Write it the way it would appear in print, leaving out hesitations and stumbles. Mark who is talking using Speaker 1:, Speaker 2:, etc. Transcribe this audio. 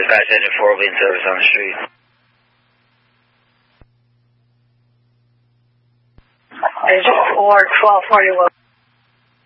Speaker 1: Fast Engine 4 will be in service on the street.
Speaker 2: Engine 4, 1241.